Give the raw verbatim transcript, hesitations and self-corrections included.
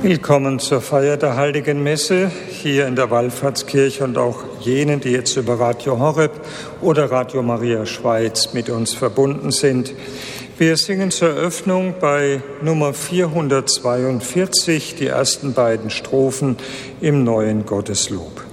Willkommen zur Feier der Heiligen Messe hier in der Wallfahrtskirche und auch jenen, die jetzt über Radio Horeb oder Radio Maria Schweiz mit uns verbunden sind. Wir singen zur Eröffnung bei Nummer vierhundertzweiundvierzig die ersten beiden Strophen im neuen Gotteslob.